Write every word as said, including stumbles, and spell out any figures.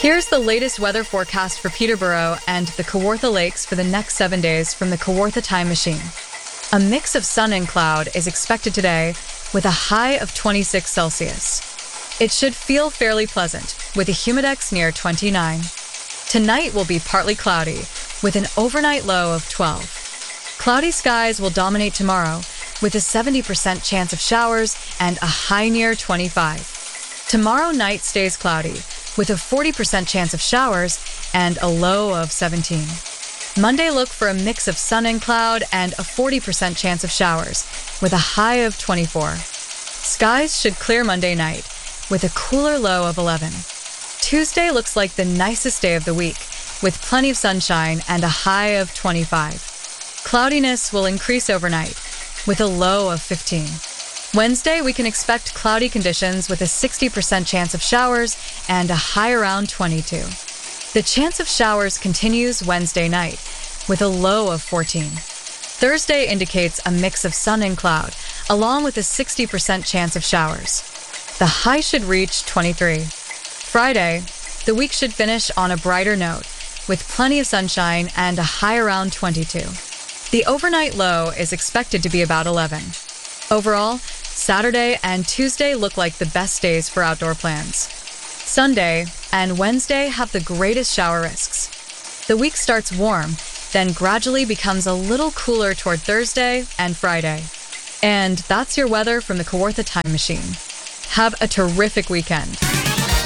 Here's the latest weather forecast for Peterborough and the Kawartha Lakes for the next seven days from the Kawartha Time Machine. A mix of sun and cloud is expected today with a high of twenty-six Celsius. It should feel fairly pleasant with a humidex near twenty-nine. Tonight will be partly cloudy with an overnight low of twelve. Cloudy skies will dominate tomorrow with a seventy percent chance of showers and a high near twenty-five. Tomorrow night stays cloudy with a forty percent chance of showers and a low of seventeen. Monday, look for a mix of sun and cloud and a forty percent chance of showers with a high of twenty-four. Skies should clear Monday night with a cooler low of eleven. Tuesday looks like the nicest day of the week with plenty of sunshine and a high of twenty-five. Cloudiness will increase overnight with a low of fifteen. Wednesday, we can expect cloudy conditions with a sixty percent chance of showers and a high around twenty-two. The chance of showers continues Wednesday night with a low of fourteen. Thursday indicates a mix of sun and cloud, along with a sixty percent chance of showers. The high should reach twenty-three. Friday, the week should finish on a brighter note with plenty of sunshine and a high around twenty-two. The overnight low is expected to be about eleven. Overall, Saturday and Tuesday look like the best days for outdoor plans. Sunday and Wednesday have the greatest shower risks. The week starts warm, then gradually becomes a little cooler toward Thursday and Friday. And that's your weather from the Kawartha Time Machine. Have a terrific weekend.